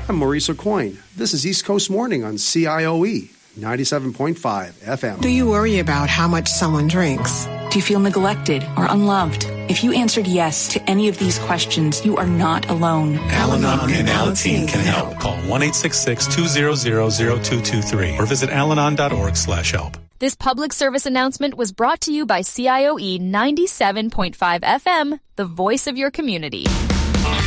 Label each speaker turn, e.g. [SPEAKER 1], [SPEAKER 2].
[SPEAKER 1] I'm Maurice O'Coin. This is East Coast Morning on CIOE 97.5 FM.
[SPEAKER 2] Do you worry about how much someone drinks?
[SPEAKER 3] Do you feel neglected or unloved? If you answered yes to any of these questions, you are not alone.
[SPEAKER 4] Al-Anon and Alateen can help. Call 1-866-200-0223 or visit alanon.org/help.
[SPEAKER 5] This public service announcement was brought to you by CIOE 97.5 FM, the voice of your community.